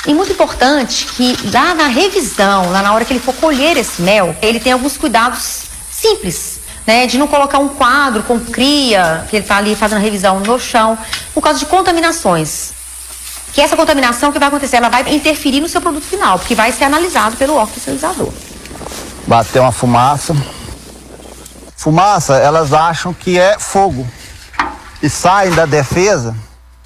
E muito importante que lá na revisão, lá na hora que ele for colher esse mel, ele tem alguns cuidados simples, né? De não colocar um quadro com cria, que ele está ali fazendo a revisão no chão, por causa de contaminações. Que essa contaminação que vai acontecer, ela vai interferir no seu produto final, porque vai ser analisado pelo órgão fiscalizador. Bater uma fumaça. Fumaça, elas acham que é fogo. E saem da defesa,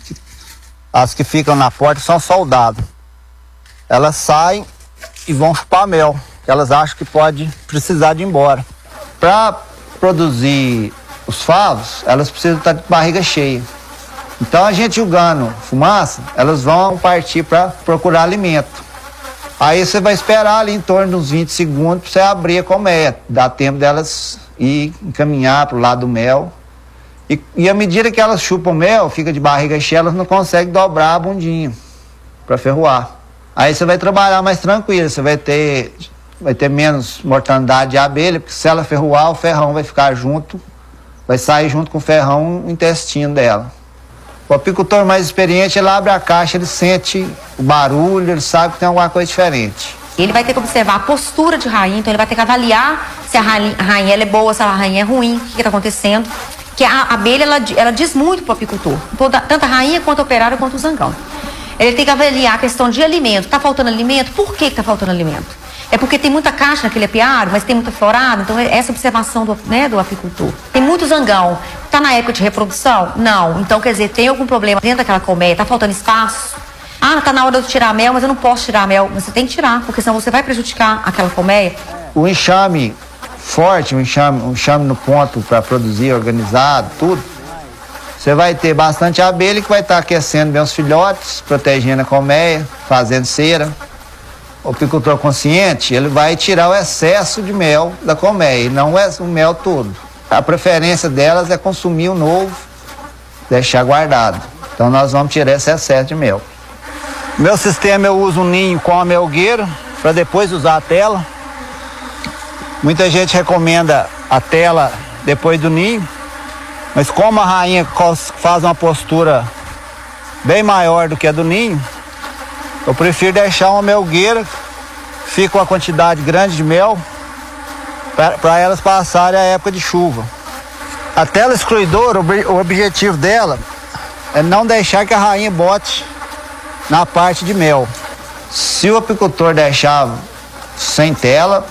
as que ficam na porta são soldados. Elas saem e vão chupar mel, que elas acham que pode precisar de ir embora. Para produzir os favos, elas precisam estar de barriga cheia. Então a gente jogando fumaça, elas vão partir para procurar alimento. Aí você vai esperar ali em torno de uns 20 segundos para você abrir a colmeia. Dá tempo delas ir encaminhar para o lado do mel. E à medida que elas chupam mel, fica de barriga cheia, elas não conseguem dobrar a bundinha para ferroar. Aí você vai trabalhar mais tranquilo, você vai ter menos mortandade de abelha, porque se ela ferroar, o ferrão vai ficar junto, vai sair junto com o ferrão o intestino dela. O apicultor mais experiente, ele abre a caixa, ele sente o barulho, ele sabe que tem alguma coisa diferente. Ele vai ter que observar a postura de rainha, então ele vai ter que avaliar se a rainha ela é boa, se a rainha é ruim, o que está acontecendo. Que a abelha, ela diz muito para o apicultor, tanto a rainha quanto o operário quanto o zangão. Ele tem que avaliar a questão de alimento. Está faltando alimento? Por que está faltando alimento? É porque tem muita caixa naquele apiário, mas tem muita florada, então essa observação do apicultor. Tem muito zangão. Está na época de reprodução? Não. Então, quer dizer, tem algum problema dentro daquela colmeia? Está faltando espaço? Ah, está na hora de eu tirar mel, mas eu não posso tirar mel. Você tem que tirar, porque senão você vai prejudicar aquela colmeia. O enxame forte, um enxame no ponto para produzir, organizado, tudo. Você vai ter bastante abelha que vai estar aquecendo bem os filhotes, protegendo a colmeia, fazendo cera. O apicultor consciente, ele vai tirar o excesso de mel da colmeia, e não o mel todo. A preferência delas é consumir o novo, deixar guardado. Então nós vamos tirar esse excesso de mel. Meu sistema, eu uso um ninho com a melgueira, para depois usar a tela. Muita gente recomenda a tela depois do ninho, mas como a rainha faz uma postura bem maior do que a do ninho, eu prefiro deixar uma melgueira, fica uma quantidade grande de mel, para elas passarem a época de chuva. A tela excluidora, o objetivo dela é não deixar que a rainha bote na parte de mel. Se o apicultor deixar sem tela,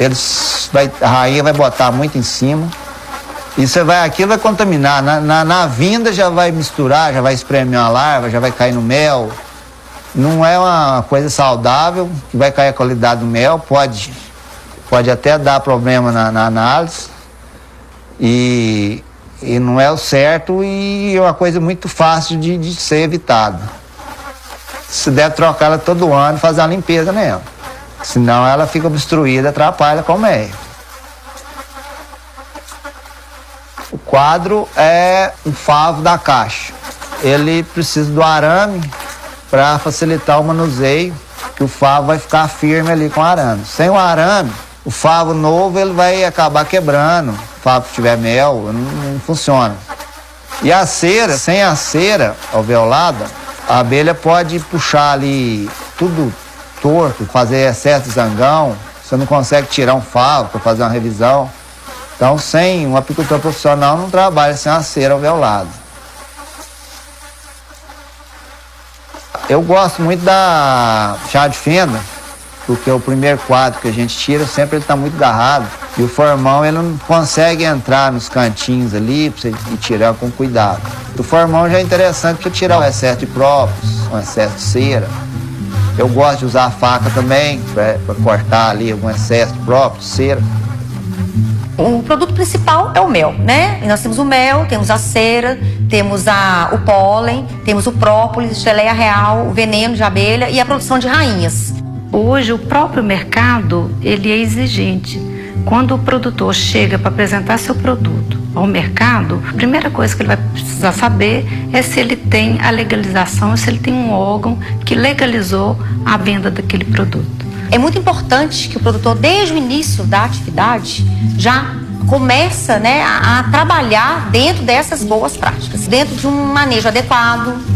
a rainha vai botar muito em cima. E aquilo vai contaminar. Na vinda já vai misturar, já vai espremer uma larva, já vai cair no mel. Não é uma coisa saudável, que vai cair a qualidade do mel, pode até dar problema na análise. E não é o certo e é uma coisa muito fácil de ser evitada. Se deve trocar ela todo ano e fazer uma limpeza nela. Senão ela fica obstruída, atrapalha a colmeia. O quadro é um favo da caixa. Ele precisa do arame para facilitar o manuseio, que o favo vai ficar firme ali com o arame. Sem o arame, o favo novo ele vai acabar quebrando. O favo que tiver mel, não funciona. E a cera, sem a cera alveolada, a abelha pode puxar ali tudo torto, fazer excesso de zangão, você não consegue tirar um favo para fazer uma revisão. Então, sem um apicultor profissional não trabalha sem uma cera alveolada. Eu gosto muito da chá de fenda, porque o primeiro quadro que a gente tira, sempre ele está muito agarrado. E o formão, ele não consegue entrar nos cantinhos ali, para você ir tirar com cuidado. O formão já é interessante porque tirar o excesso de própolis, o excesso de cera. Eu gosto de usar a faca também, para cortar ali algum excesso de própolis, cera. O produto principal é o mel, né? E nós temos o mel, temos a cera, temos o pólen, temos o própolis, geleia real, o veneno de abelha e a produção de rainhas. Hoje o próprio mercado, ele é exigente. Quando o produtor chega para apresentar seu produto ao mercado, a primeira coisa que ele vai precisar saber é se ele tem a legalização, se ele tem um órgão que legalizou a venda daquele produto. É muito importante que o produtor, desde o início da atividade, já começa, né, a trabalhar dentro dessas boas práticas, dentro de um manejo adequado.